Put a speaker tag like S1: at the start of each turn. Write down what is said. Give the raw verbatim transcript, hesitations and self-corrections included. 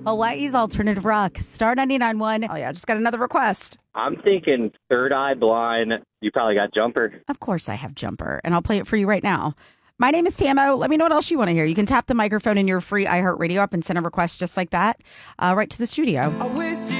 S1: Hawaii's alternative rock. Star ninety-nine point one. Oh, yeah. Just got another request.
S2: I'm thinking Third Eye Blind. You probably got Jumper.
S1: Of course I have Jumper, and I'll play it for you right now. My name is Tamo. Let me know what else you want to hear. You can tap the microphone in your free iHeartRadio app and send a request just like that uh, right to the studio.
S3: I wish